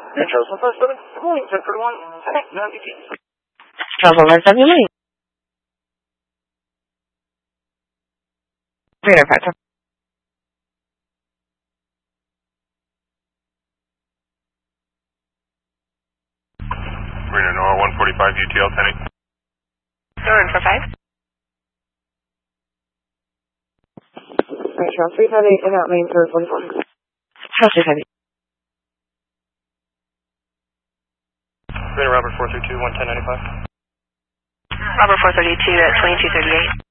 Charles 157, good morning, 1041, Charles 157, good morning. Radar factor. Reno Nora 145 UTL 10. Nora 145. Alright, Charles 358, in out main for 44. Charles 358. Reno Robert 432 11095. Robert 432 at 2238.